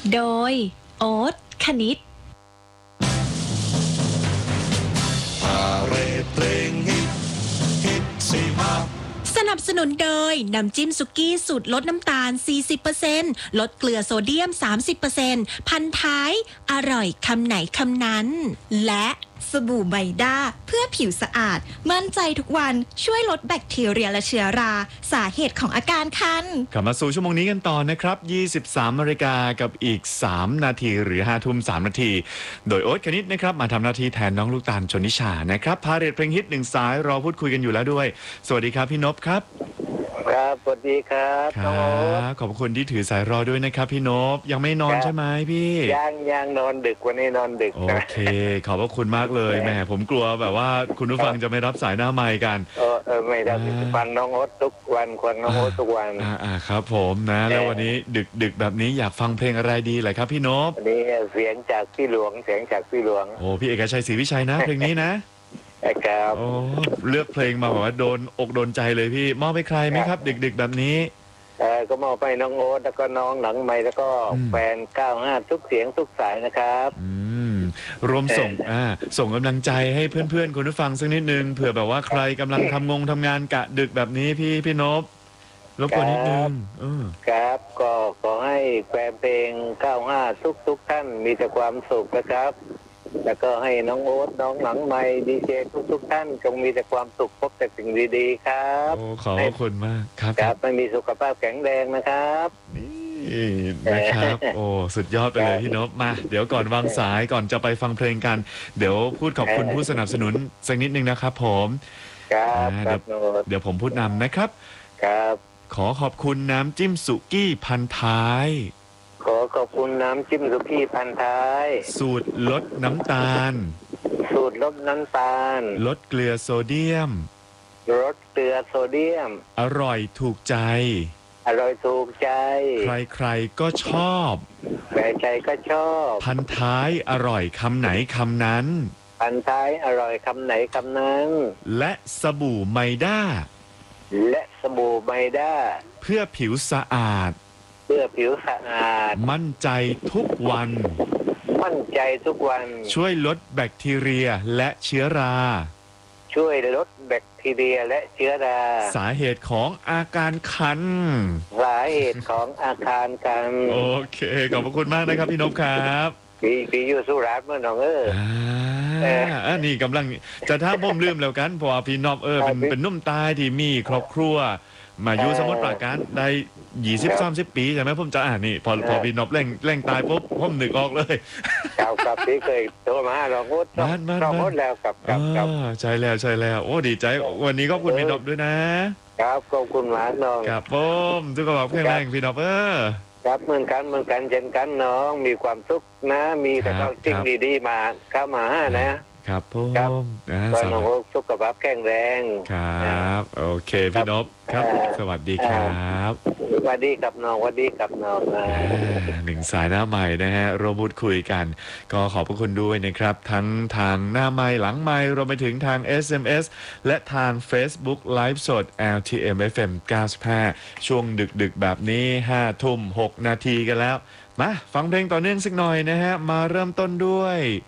โดยโอ๊ตคณิตสนับสนุนโดยน้ำจิ้มสุกี้สูตรลดน้ำตาล 40% ลดเกลือโซเดียม 30% พันท้ายอร่อยคำไหนคำนั้นและสบู่ไบด้าเพื่อผิวสะอาดมั่นใจทุกวันช่วยลดแบคทีเรียและเชื้อราสาเหตุของอาการคันกลับมาสู่ชั่วโมงนี้กันต่อนะครับ23 นาฬิกากับอีก3 นาทีหรือ5 ทุ่ม 3 นาทีโดยโอ๊ตคณิตนะครับมาทำหน้าที่แทนน้องลูกตาลชนนิชานะครับพาเรทเพลงฮิต1 สายรอพูดคุยกันอยู่แล้วด้วยสวัสดีครับพี่นพครับครับสวัสดีครับครับขอบคุณที่ถือสายรอด้วยนะครับพี่นพยังไม่นอนใช่ไหมพี่ยังนอนดึกวันนี้นอนดึกโอเคขอบพระคุณมากเลยแหมผมกลัวแบบว่าคุณผู้ฟังจะไม่รับสายหน้าไมค์กันไม่ได้ฟังน้องโอ๊ตทุกวันควรน้องโอ๊ตทุกวันครับผมนะแล้ววันนี้ดึกแบบนี้อยากฟังเพลงอะไรดีเลยครับพี่นพวันนี้เสียงจากพี่หลวงโอ้พี่เอกชัยศรีวิชัยนะเพลงนี้นะครับโอ้เลือกเพลงมาแบบว่าโดนอกโดนใจเลยพี่มอบให้ใครไหมครับดึกแบบนี้ก็มอบไปน้องโอ๊ตแล้วก็น้องหนังไม้แล้วก็แฟน95ทุกเสียงทุกสายนะครับรวมส่งกำลังใจให้เพื่อนๆคุณผู้ฟังสักนิดนึงเผื่อแบบว่าใครกำลังทำงานกะดึกแบบนี้พี่นพรบกวนนิดนึงครับก็ขอให้แฟนเพลง95ทุกท่านมีแต่ความสุขนะครับแล้วก็ให้น้องโอ๊ตน้องหนังไม้ดีเจทุกท่านจงมีแต่ความสุขพบแต่สิ่งดีๆครับโอ้ขอบคุณมากครับไม่มีสุขภาพแข็งแรงนะครับนี่นะครับโอ้สุดยอดไปเลยพี่นพมาเดี๋ยวก่อนวางสายก่อนจะไปฟังเพลงกันเดี๋ยวพูดขอบคุณผู้สนับสนุนสักนิดนึงนะครับผมครับเดี๋ยวผมพูดนำนะครับครับขอขอบคุณน้ำจิ้มสุกี้พันท้ายขอขอบคุณน้ำจิ้มสุกี้พันท้ายสูตรลดน้ำตาลลดเกลือโซเดียมอร่อยถูกใจใครๆก็ชอบพันท้ายอร่อยคำไหนคำนั้นและสบู่ไมด้าเพื่อผิวสะอาดมั่นใจทุกวันช่วยลดแบคทีเรียและเชื้อราสาเหตุของอาการคันโอเคขอบคุณมากนะครับพี่นพครับพี่อยู่สุราษฎร์เมื่อน้องนี่กำลังจะท้าผมลืมแล้วกันเพราะว่าพี่นพเป็นนุ่มตายที่มีครอบครัวมาอยู่สมุทรปราการได้20-30 ปีใช่ไหมผมจะนี่พอพี่นพเร่งตายปุ๊บผมนึกออกเลยกับพี่เคยโทรมาลองพูดแล้วกับใช่แล้วโอ้ดีใจวันนี้ก็ขอบคุณพี่นพด้วยนะครับขอบคุณมากน้องครับผมทุกคนบอกเพลงแรงพี่นพครับเหมือนกันเช่นกันน้องมีความสุขนะมีแต่ก็สิ่งดีๆมาเข้ามานะครับผมก็น้องสุขภาพแข็งแรงครับโอเคพี่นพครับสวัสดีครับสวัสดีกับน้องหนึ่งสายหน้าใหม่นะฮะรวมพูดคุยกันก็ขอบพระคุณด้วยนะครับทั้งทางหน้าไมค์หลังไมค์รวมไปถึงทาง SMS และทาง Facebook Live สด LTM FM 95ช่วงดึกแบบนี้5 ทุ่ม 6 นาทีกันแล้วมาฟังเพลงต่อเนื่องสักหน่อยนะฮะมาเริ่มต้นด้วย